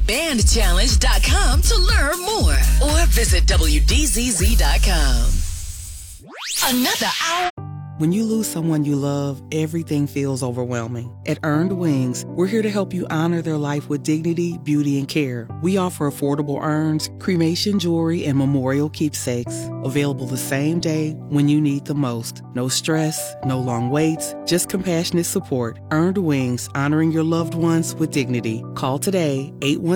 bandchallenge.com to learn more or visit WDZZ.com. Another hour. When you lose someone you love, everything feels overwhelming. At Earned Wings, we're here to help you honor their life with dignity, beauty, and care. We offer affordable urns, cremation jewelry, and memorial keepsakes. Available the same day when you need the most. No stress, no long waits, just compassionate support. Earned Wings, honoring your loved ones with dignity. Call today,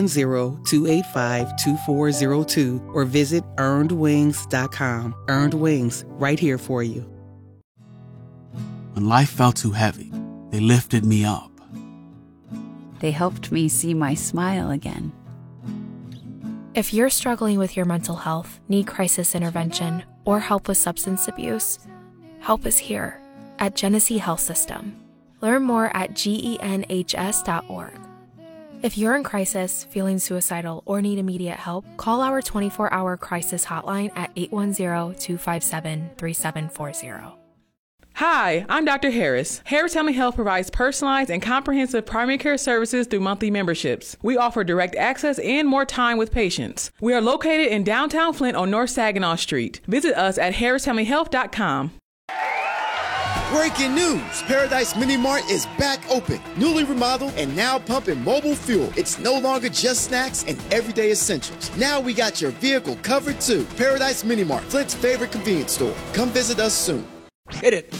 810-285-2402, or visit earnedwings.com. Earned Wings, right here for you. When life felt too heavy, they lifted me up. They helped me see my smile again. If you're struggling with your mental health, need crisis intervention, or help with substance abuse, help is here at Genesee Health System. Learn more at genhs.org. If you're in crisis, feeling suicidal, or need immediate help, call our 24-hour crisis hotline at 810-257-3740. Hi, I'm Dr. Harris. Harris Family Health provides personalized and comprehensive primary care services through monthly memberships. We offer direct access and more time with patients. We are located in downtown Flint on North Saginaw Street. Visit us at harrisfamilyhealth.com. Breaking news! Paradise Mini Mart is back open, newly remodeled, and now pumping mobile fuel. It's no longer just snacks and everyday essentials. Now we got your vehicle covered too. Paradise Mini Mart, Flint's favorite convenience store. Come visit us soon. Hit it!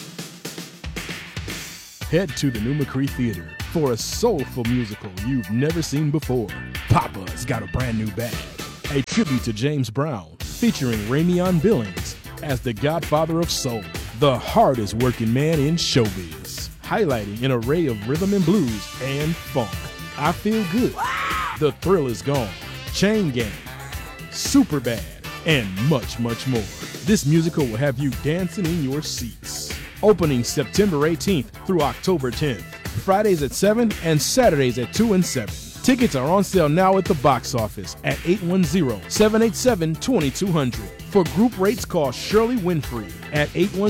Head to the New McCree Theater for a soulful musical you've never seen before. Papa's got a brand new bag. A tribute to James Brown, featuring Ramion Billings as the godfather of soul, the hardest working man in showbiz, highlighting an array of rhythm and blues and funk. I Feel Good, The Thrill Is Gone, Chain Gang, Superbad, and much, much more. This musical will have you dancing in your seats. Opening September 18th through October 10th. Fridays at 7 and Saturdays at 2 and 7. Tickets are on sale now at the box office at 810-787-2200. For group rates, call Shirley Winfrey at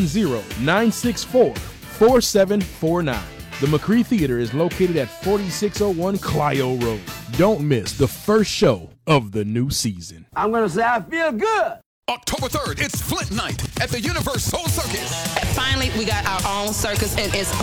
810-964-4749. The McCree Theater is located at 4601 Clio Road. Don't miss the first show of the new season. I'm going to say I feel good. October 3rd, it's Flint Night at the Universal Circus. Finally, we got our own circus, and it's